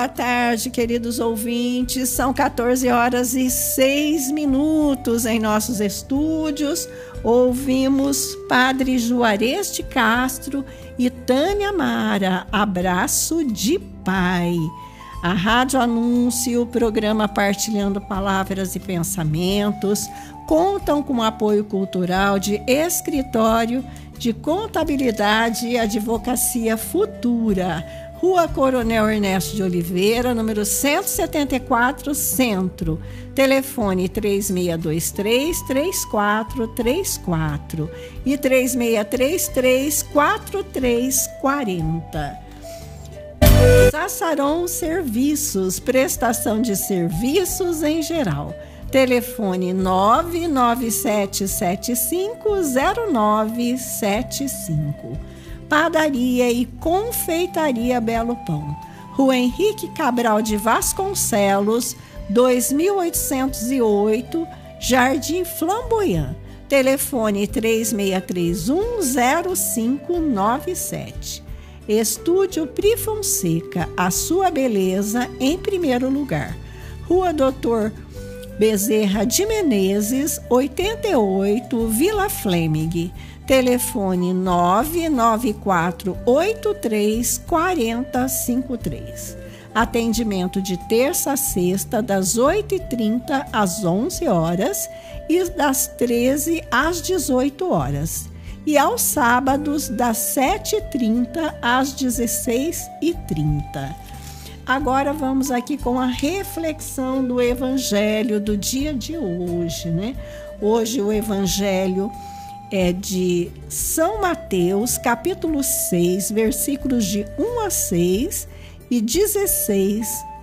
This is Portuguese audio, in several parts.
Boa tarde, queridos ouvintes. São 14h06 em nossos estúdios. Ouvimos Padre Juarez de Castro e Tânia Mara, Abraço de Pai. A Rádio Anúncio, o programa Partilhando Palavras e Pensamentos, contam com o apoio cultural de Escritório de Contabilidade e Advocacia Futura, Rua Coronel Ernesto de Oliveira, número 174, Centro. Telefone 3623-3434 e 3633-4340. Sassaron Serviços, prestação de serviços em geral. Telefone 997750975. Padaria e Confeitaria Belo Pão. Rua Henrique Cabral de Vasconcelos, 2808, Jardim Flamboyant. Telefone 36310597. Estúdio Pri Fonseca, a sua beleza em primeiro lugar. Rua Doutor Bezerra de Menezes, 88, Vila Flemming. Telefone 994834053. Atendimento de terça a sexta, das 8h30 às 11 horas e das 13 às 18 horas. E aos sábados, das 7h30 às 16h30. Agora vamos aqui com a reflexão do Evangelho do dia de hoje, né? Hoje o Evangelho é de São Mateus, capítulo 6, versículos de 1 a 6 e 16,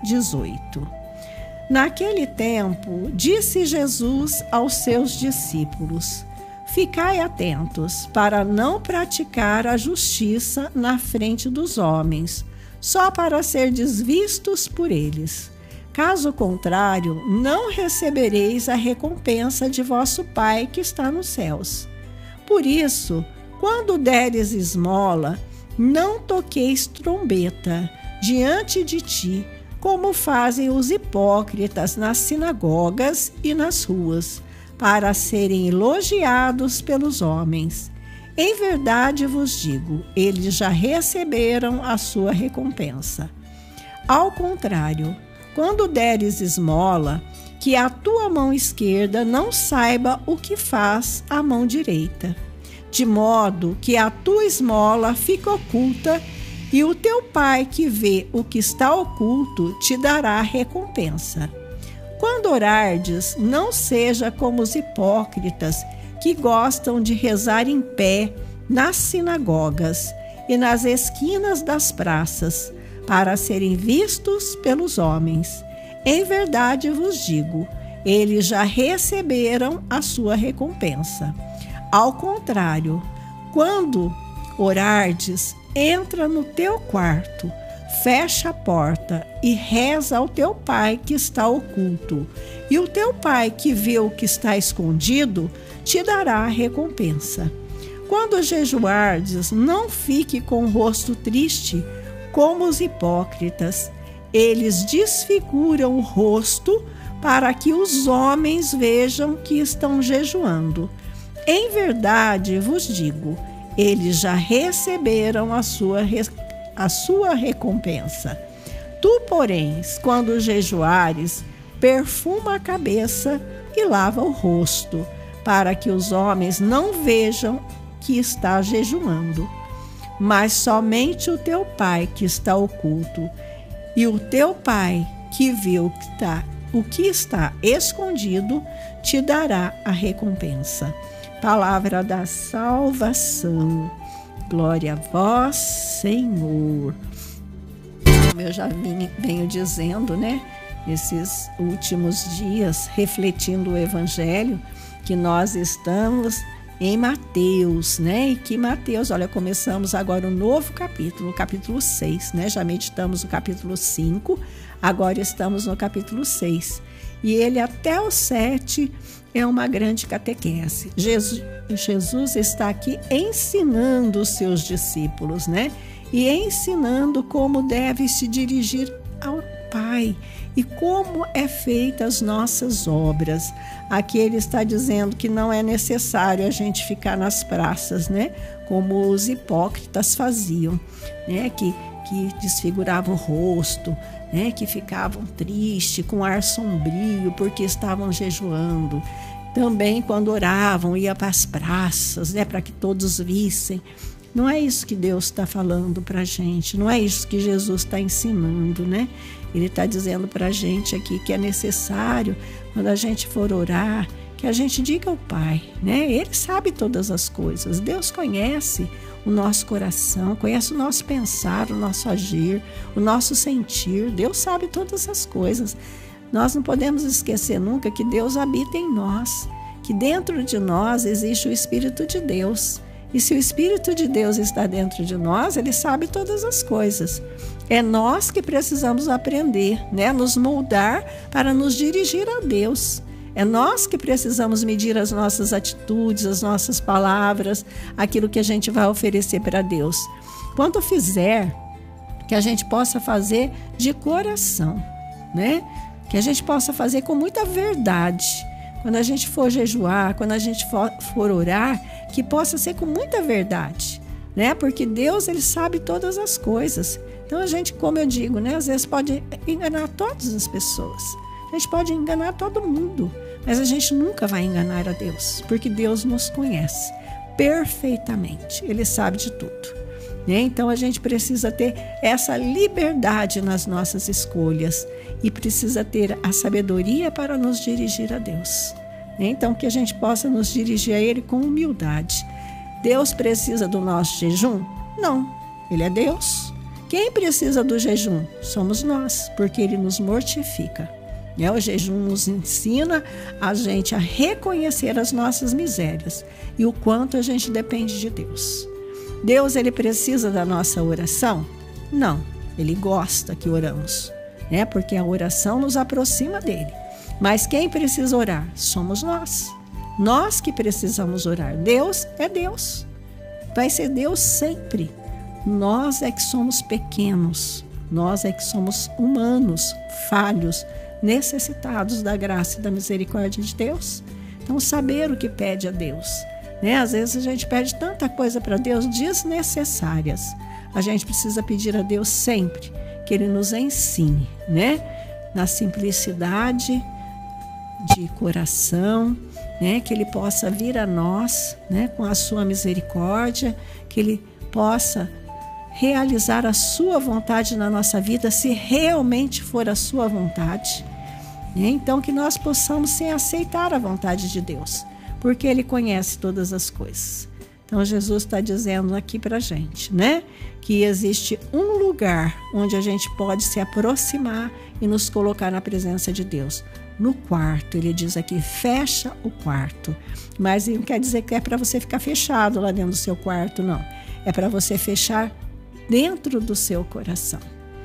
18. Naquele tempo, disse Jesus aos seus discípulos: Ficai atentos para não praticar a justiça na frente dos homens, só para serdes vistos por eles. Caso contrário, não recebereis a recompensa de vosso Pai que está nos céus. Por isso, quando deres esmola, não toqueis trombeta diante de ti, como fazem os hipócritas nas sinagogas e nas ruas, para serem elogiados pelos homens. Em verdade vos digo, eles já receberam a sua recompensa. Ao contrário, quando deres esmola, que a tua mão esquerda não saiba o que faz a mão direita, de modo que a tua esmola fique oculta, e o teu Pai que vê o que está oculto te dará recompensa. Quando orardes, não seja como os hipócritas, que gostam de rezar em pé nas sinagogas e nas esquinas das praças, para serem vistos pelos homens. Em verdade vos digo, eles já receberam a sua recompensa. Ao contrário, quando orardes, entra no teu quarto, fecha a porta e reza ao teu Pai que está oculto. E o teu Pai que vê o que está escondido, te dará a recompensa. Quando jejuardes, não fique com o rosto triste, como os hipócritas. Eles desfiguram o rosto para que os homens vejam que estão jejuando. Em verdade vos digo, eles já receberam a sua recompensa. Tu, porém, quando jejuares, perfuma a cabeça e lava o rosto, para que os homens não vejam que está jejuando. Mas somente o teu Pai que está oculto, e o teu Pai que vê o que está escondido, te dará a recompensa. Palavra da salvação. Glória a vós, Senhor. Como eu já venho dizendo, né? Esses últimos dias, refletindo o Evangelho, que nós estamos em Mateus, né? E que Mateus, olha, começamos agora um novo capítulo, o capítulo 6, né? Já meditamos o capítulo 5, agora estamos no capítulo 6. E ele até o 7 é uma grande catequese. Jesus está aqui ensinando os seus discípulos, né? E ensinando como deve se dirigir Pai e como é feita as nossas obras. Aqui ele está dizendo que não é necessário a gente ficar nas praças, né? Como os hipócritas faziam, né? Que desfiguravam o rosto, né? Que ficavam tristes, com ar sombrio, porque estavam jejuando. Também quando oravam, ia para as praças, né? Para que todos vissem. Não é isso que Deus está falando para a gente, não é isso que Jesus está ensinando, né? Ele está dizendo para a gente aqui que é necessário, quando a gente for orar, que a gente diga ao Pai, né? Ele sabe todas as coisas, Deus conhece o nosso coração, conhece o nosso pensar, o nosso agir, o nosso sentir, Deus sabe todas as coisas. Nós não podemos esquecer nunca que Deus habita em nós, que dentro de nós existe o Espírito de Deus. E se o Espírito de Deus está dentro de nós, Ele sabe todas as coisas. É nós que precisamos aprender, né? Nos moldar para nos dirigir a Deus. É nós que precisamos medir as nossas atitudes, as nossas palavras, aquilo que a gente vai oferecer para Deus. Quando fizer, que a gente possa fazer de coração, né? Que a gente possa fazer com muita verdade. Quando a gente for jejuar, quando a gente for orar, que possa ser com muita verdade, né? Porque Deus, Ele sabe todas as coisas. Então a gente, como eu digo, né? Às vezes pode enganar todas as pessoas. A gente pode enganar todo mundo, mas a gente nunca vai enganar a Deus, porque Deus nos conhece perfeitamente. Ele sabe de tudo, né? Então a gente precisa ter essa liberdade nas nossas escolhas e precisa ter a sabedoria para nos dirigir a Deus. Então que a gente possa nos dirigir a Ele com humildade. Deus precisa do nosso jejum? Não, Ele é Deus. Quem precisa do jejum? Somos nós, porque Ele nos mortifica. O jejum nos ensina a gente a reconhecer as nossas misérias e o quanto a gente depende de Deus. Deus, Ele precisa da nossa oração? Não, Ele gosta que oramos, né? Porque a oração nos aproxima dEle. Mas quem precisa orar? Somos nós. Nós que precisamos orar. Deus é Deus. Vai ser Deus sempre. Nós é que somos pequenos. Nós é que somos humanos, falhos, necessitados da graça e da misericórdia de Deus. Então, saber o que pede a Deus, né? Às vezes a gente pede tanta coisa para Deus desnecessárias. A gente precisa pedir a Deus sempre que Ele nos ensine, né? Na simplicidade de coração, né? Que Ele possa vir a nós, né? Com a sua misericórdia, que Ele possa realizar a sua vontade na nossa vida, se realmente for a sua vontade. Então que nós possamos sim aceitar a vontade de Deus, porque Ele conhece todas as coisas. Então Jesus está dizendo aqui para a gente, né? Que existe um lugar onde a gente pode se aproximar e nos colocar na presença de Deus. No quarto, Ele diz aqui, fecha o quarto. Mas não quer dizer que é para você ficar fechado lá dentro do seu quarto, não. É para você fechar dentro do seu coração.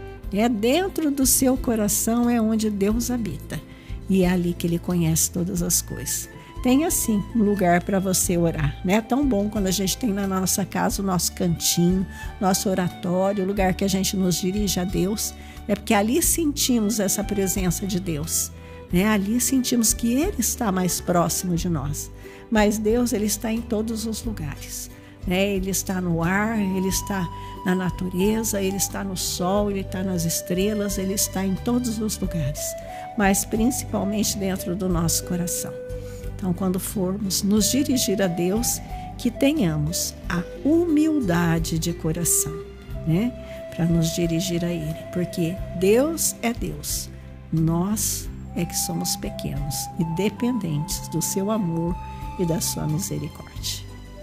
Dentro do seu coração é onde Deus habita. E é ali que Ele conhece todas as coisas. Tem assim um lugar para você orar, né? É tão bom quando a gente tem na nossa casa o nosso cantinho, nosso oratório, o lugar que a gente nos dirige a Deus. É porque ali sentimos essa presença de Deus, né? Ali sentimos que Ele está mais próximo de nós. Mas Deus, Ele está em todos os lugares. Ele está no ar, Ele está na natureza, Ele está no sol, Ele está nas estrelas, Ele está em todos os lugares, mas principalmente dentro do nosso coração. Então, quando formos nos dirigir a Deus, que tenhamos a humildade de coração, né? Para nos dirigir a Ele, porque Deus é Deus, nós é que somos pequenos e dependentes do seu amor e da sua misericórdia.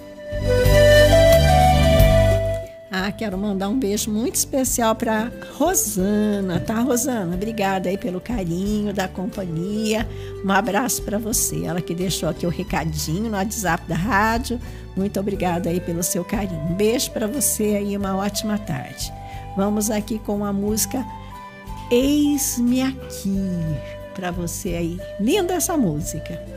Quero mandar um beijo muito especial para Rosana, tá, Rosana? Obrigada aí pelo carinho da companhia. Um abraço para você. Ela que deixou aqui o recadinho no WhatsApp da rádio. Muito obrigada aí pelo seu carinho. Um beijo para você aí, uma ótima tarde. Vamos aqui com a música Eis-me Aqui para você aí. Linda essa música.